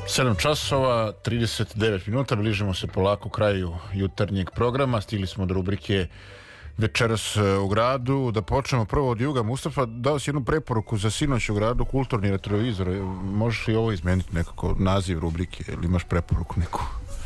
7 časova, 39 minuta, bližimo se polako kraju jutarnjeg programa. Stigli smo do rubrike Večeras u gradu. Da počnemo prvo od juga. Mustafa, dao si jednu preporuku za sinoć u gradu, kulturni retrovizor. Možeš li ovo izmeniti nekako, naziv rubrike, ili imaš preporuku neku?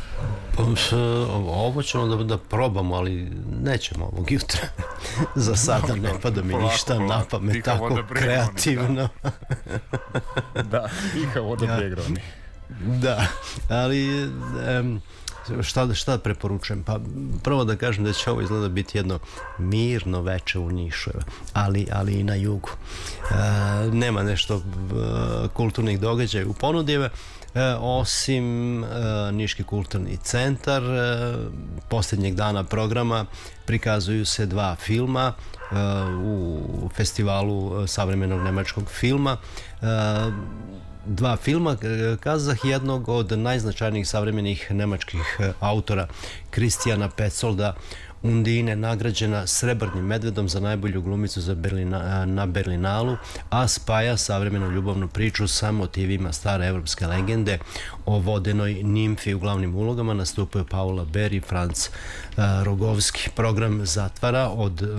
Ovo ćemo da probamo, ali nećemo ovog jutra. Za sada ne pada mi ništa na pamet tako kreativno. Da, tiha voda Bregroni. Da, ali šta preporučujem? Pa prvo da kažem da će ovo izgleda biti jedno mirno veče u Nišu, ali i na jugu. Nema nešto kulturnih događaja u ponudjeve, osim Niški kulturni centar. Posljednjeg dana programa prikazuju se 2 filma u festivalu savremenog nemačkog filma. 2 filma, kazah jednog od najznačajnijih savremenih nemačkih autora, Kristijana Petsolda, Undine, nagrađena Srebrnim medvedom za najbolju glumicu na Berlinalu, a spaja savremenu ljubavnu priču sa motivima stare evropske legende o vodenoj nimfi. U glavnim ulogama nastupaju Paula Beer i Franz Rogovski. Program zatvara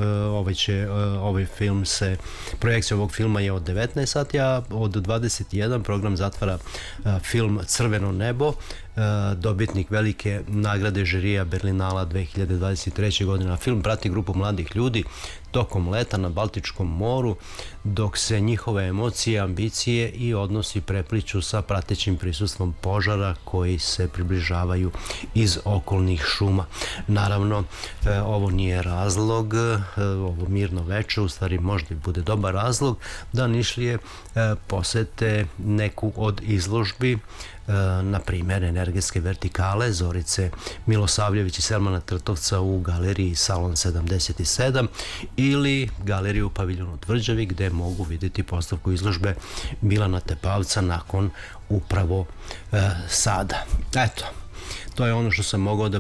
projekcija ovog filma je od 19 sati, a od 21 program zatvara film Crveno nebo, dobitnik velike nagrade žirija Berlinala 2023. godine. Film prati grupu mladih ljudi tokom leta na Baltičkom moru, dok se njihove emocije, ambicije i odnosi prepliću sa pratećim prisustvom požara koji se približavaju iz okolnih šuma. Naravno, ovo nije razlog, ovo mirno veče, u stvari možda bude dobar razlog da Nišlije posete neku od izložbi, na primjer energetske vertikale Zorice Milosavljević i Selmana Trtovca u galeriji Salon 77 ili galeriju u paviljonu Tvrđavi, gde mogu vidjeti postavku izložbe Milana Tepavca nakon upravo sada. Eto, to je ono što sam mogao da